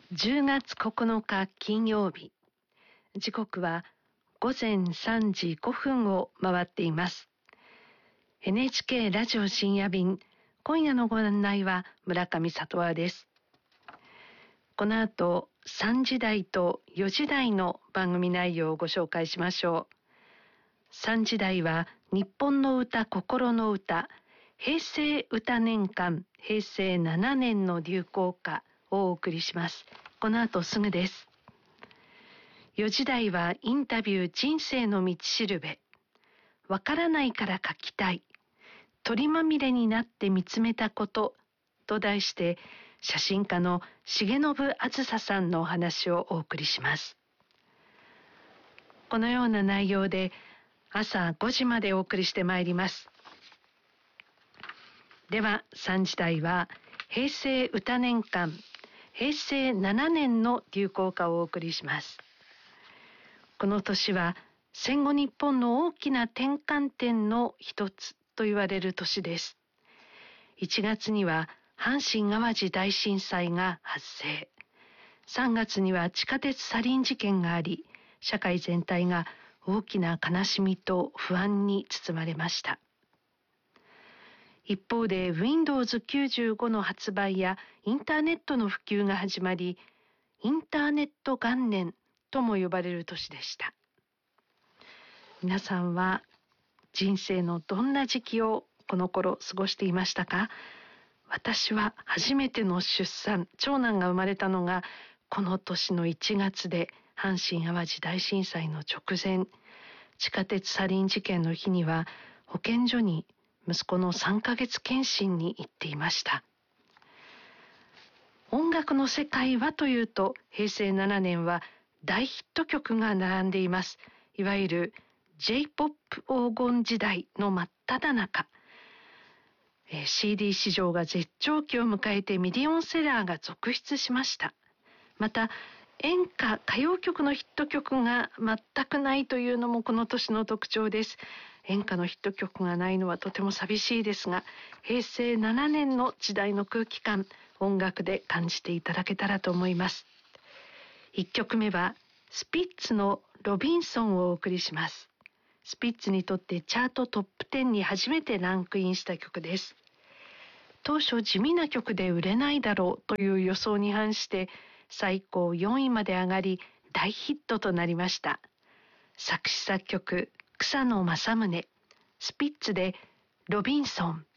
10月9日金曜日、時刻は午前3時5分を回っています。NHK ラジオ深夜便、今夜のご案内は村上里和です。この後3時台と4時台の番組内容をご紹介しましょう。3時台は日本の歌心の歌、平成歌年間平成7年の流行歌をお送りします。この後すぐです。4時台はインタビュー人生の道しるべ、わからないから書きたい、鳥まみれになって見つめたことと題して写真家の重信あずささんのお話をお送りします。このような内容で朝5時までお送りしてまいります。では3時台は平成歌年間平成7年の流行歌をお送りします。この年は戦後日本の大きな転換点の一つと言われる年です。1月には阪神淡路大震災が発生。3月には地下鉄サリン事件があり、社会全体が大きな悲しみと不安に包まれました。一方で Windows95 の発売やインターネットの普及が始まり、インターネット元年とも呼ばれる年でした。皆さんは人生のどんな時期をこの頃過ごしていましたか？私は初めての出産、長男が生まれたのがこの年の1月で、阪神淡路大震災の直前、地下鉄サリン事件の日には保健所に息子の3ヶ月検診に行っていました。音楽の世界はというと、平成7年は大ヒット曲が並んでいます。いわゆる J-POP 黄金時代の真っ只中。CD 市場が絶頂期を迎えてミリオンセラーが続出しました。また演歌歌謡曲のヒット曲が全くないというのもこの年の特徴です。演歌のヒット曲がないのはとても寂しいですが、平成7年の時代の空気感、音楽で感じていただけたらと思います。1曲目はスピッツのロビンソンをお送りします。スピッツにとってチャートトップ10に初めてランクインした曲です。当初地味な曲で売れないだろうという予想に反して最高4位まで上がり大ヒットとなりました。作詞作曲草野正宗、スピッツでロビンソン。